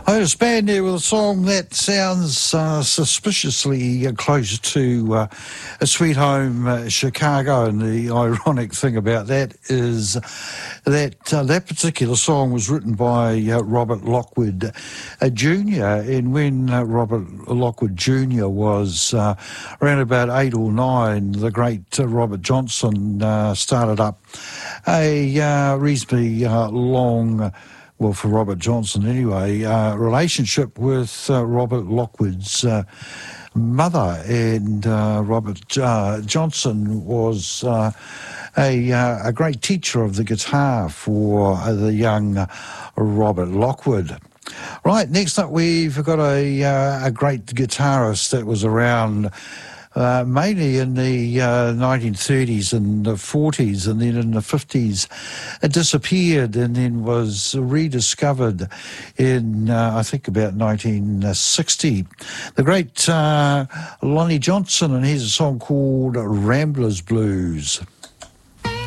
I just band there with a song that sounds suspiciously close to a Sweet Home Chicago, and the ironic thing about that is that that particular song was written by Robert Lockwood Jr., and when Robert Lockwood Jr. was around about 8 or 9, the great Robert Johnson started up a reasonably long, well, for Robert Johnson anyway, relationship with Robert Lockwood's mother. And Robert Johnson was a great teacher of the guitar for the young Robert Lockwood. Right, next up we've got a great guitarist that was around mainly in the 1930s and the 40s, and then in the 50s it disappeared and then was rediscovered in, I think, about 1960. The great Lonnie Johnson, and here's a song called Rambler's Blues.